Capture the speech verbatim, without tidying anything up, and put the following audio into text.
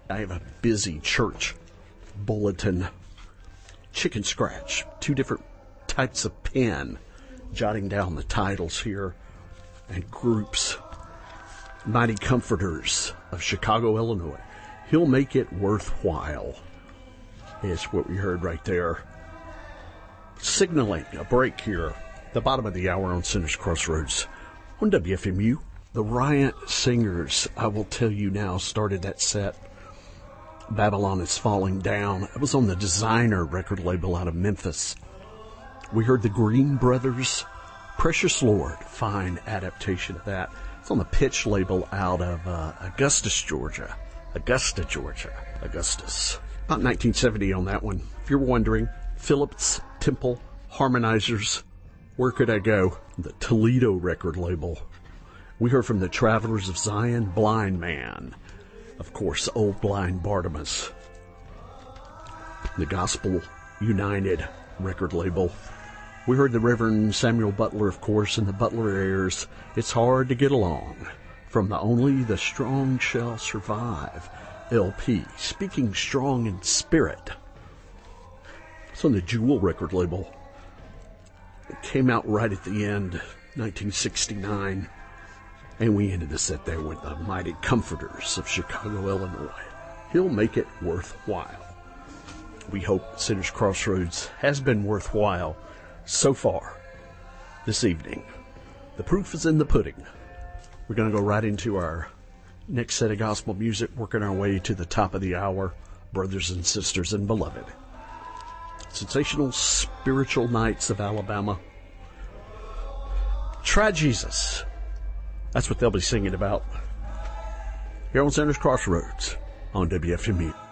I have a busy church bulletin. Chicken scratch, two different types of pen, jotting down the titles here and groups. Mighty Comforters of Chicago, Illinois. He'll make it worthwhile. Is what we heard right there. Signaling a break here. The bottom of the hour on Sinners Crossroads on W F M U. The Riot Singers, I will tell you now, started that set. Babylon is Falling Down. It was on the Designer record label out of Memphis. We heard the Green Brothers, Precious Lord, fine adaptation of that. It's on the Pitch label out of uh, Augustus, Georgia. Augusta, Georgia. Augustus. About nineteen seventy on that one. If you're wondering, Phillips Temple Harmonizers, where could I go? The Toledo record label. We heard from the Travelers of Zion, Blind Man. Of course, Old Blind Bartimaeus. The Gospel United record label. We heard the Reverend Samuel Butler, of course, and the Butler Heirs. It's Hard to Get Along. From the Only the Strong Shall Survive L P. Speaking Strong in Spirit. It's on the Jewel record label. It came out right at the end, nineteen sixty-nine. And we ended the set there with the Mighty Comforters of Chicago, Illinois. He'll make it worthwhile. We hope Sinners Crossroads has been worthwhile so far this evening. The proof is in the pudding. We're going to go right into our next set of gospel music, working our way to the top of the hour, brothers and sisters and beloved. Sensational Spiritual Knights of Alabama. Try Jesus. That's what they'll be singing about here on Sinners Crossroads on W F M U.